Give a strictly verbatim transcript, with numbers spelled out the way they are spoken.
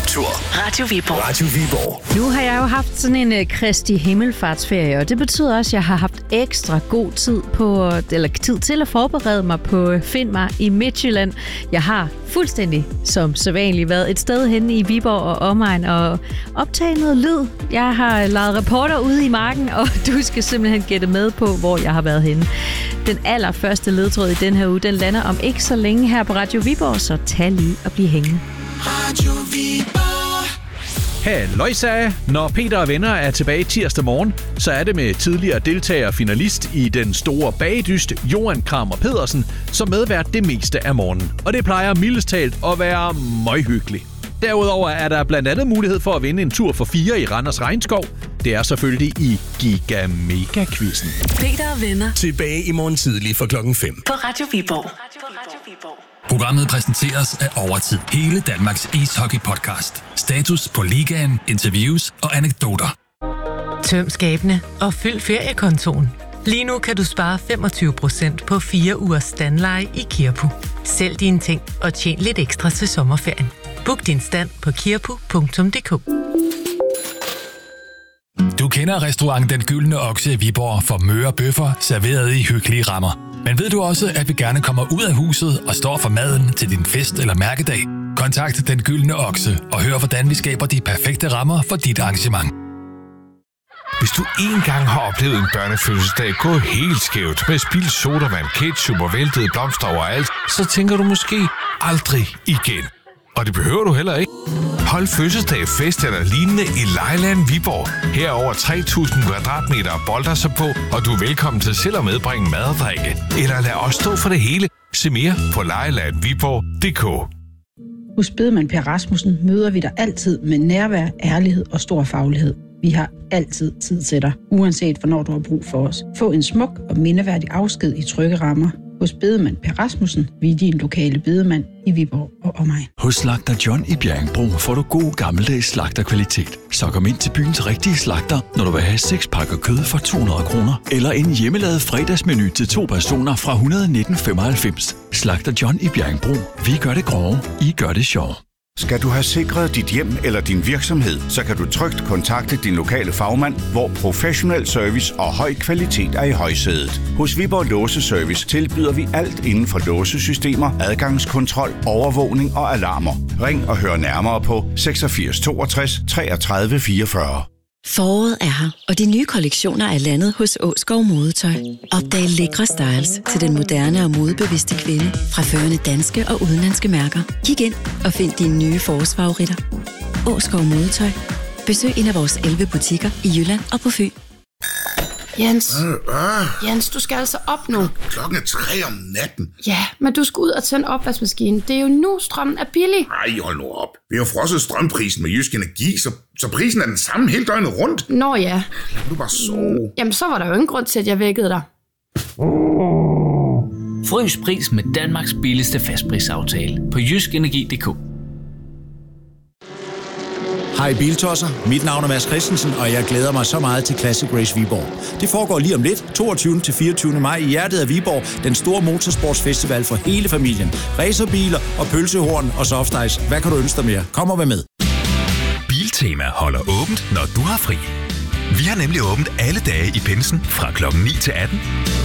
Top-tur. Radio Viborg. Radio Viborg. Nu har jeg jo haft sådan en uh, Kristi himmelfartsferie, og det betyder også, at jeg har haft ekstra god tid på, eller tid til at forberede mig på Find mig i Midtjylland. Jeg har fuldstændig som sædvanligt været et sted henne i Viborg og omegn og optaget noget lyd. Jeg har lavet reporter ude i marken, og du skal simpelthen gætte med på, hvor jeg har været henne. Den allerførste ledtråd i den her uge, den lander om ikke så længe her på Radio Viborg, så tag lige og bliv hængende. Radio Viborg. Halløjsa! Når Peter og venner er tilbage tirsdag morgen, så er det med tidligere deltager og finalist i den store bagedyst, Johan Kramer Pedersen, som medvært det meste af morgenen. Og det plejer mildest talt at være møghyggeligt. Derudover er der blandt andet mulighed for at vinde en tur for fire i Randers Regnskov. Det er selvfølgelig i Giga Mega Quizzen. Peter og venner. Tilbage i morgen tidlig for klokken fem. På Radio Viborg. Programmet præsenteres af Overtid. Hele Danmarks ishockey-podcast. Status på ligaen, interviews og anekdoter. Tøm skabene og fyld feriekontoen. Lige nu kan du spare femogtyve procent på fire ugers standleje i Kirpu. Sælg dine ting og tjen lidt ekstra til sommerferien. Book din stand på kirpu punktum d k. Du kender restaurant Den Gyldne Okse i Viborg for møre bøffer serveret i hyggelige rammer. Men ved du også, at vi gerne kommer ud af huset og står for maden til din fest eller mærkedag? Kontakt Den Gyldne Okse og hør, hvordan vi skaber de perfekte rammer for dit arrangement. Hvis du engang har oplevet en børnefødselsdag gå helt skævt med spildt sodavand, ketchup og væltede blomster overalt, så tænker du måske aldrig igen. Og det behøver du heller ikke. Hold fødselsdag, fest eller lignende i Lejeland Viborg. Her er over tre tusind kvadratmeter og bolder sig på, og du er velkommen til selv at medbringe mad og drikke. Eller lad os stå for det hele. Se mere på lejeland viborg punktum d k. Hos Bedemann Per Rasmussen møder vi dig altid med nærvær, ærlighed og stor faglighed. Vi har altid tid til dig, uanset hvornår du har brug for os. Få en smuk og mindeværdig afsked i trygge rammer. Hos Bedemann Per Rasmussen, vi er din lokale bedemand i Viborg og omegn. Hos Slagter John i Bjerringbro får du god gammeldags slagterkvalitet. Så kom ind til byens rigtige slagter, når du vil have seks pakker kød for to hundrede kroner. Eller en hjemmelavet fredagsmenu til to personer fra et hundrede og nitten femoghalvfems. Slagter John i Bjerringbro. Vi gør det grove, I gør det sjove. Skal du have sikret dit hjem eller din virksomhed, så kan du trygt kontakte din lokale fagmand, hvor professionel service og høj kvalitet er i højsædet. Hos Viborg Låseservice tilbyder vi alt inden for låsesystemer, adgangskontrol, overvågning og alarmer. Ring og hør nærmere på seksogfirs toogtres treogtredive fireogfyrre. Foråret er her, og de nye kollektioner er landet hos Åskov Modetøj. Opdag lækre styles til den moderne og modebevidste kvinde fra førende danske og udenlandske mærker. Kig ind og find dine nye forårsfavoritter. Åskov Modetøj. Besøg en af vores elleve butikker i Jylland og på Fyn. Jens, Jens, du skal altså op nu. Klokken er tre om natten. Ja, men du skal ud og tænde opvaskemaskinen. Det er jo nu, strømmen er billig. Ej, hold nu op. Vi har jo frosset strømprisen med Jysk Energi, så, så prisen er den samme hele døgnet rundt. Nå ja. Lad du bare sove. Jamen, så var der jo ingen grund til, at jeg vækkede dig. Frys pris med Danmarks billigste fastprisaftale på jysk energi punktum d k. Hej Biltosser, mit navn er Mads Christensen, og jeg glæder mig så meget til Classic Race Viborg. Det foregår lige om lidt, toogtyvende til fireogtyvende maj i hjertet af Viborg, den store motorsportsfestival for hele familien. Racerbiler og pølsehorn og softice. Hvad kan du ønske dig mere? Kom og vær med. Biltema holder åbent, når du har fri. Vi har nemlig åbent alle dage i pinsen fra klokken ni til atten.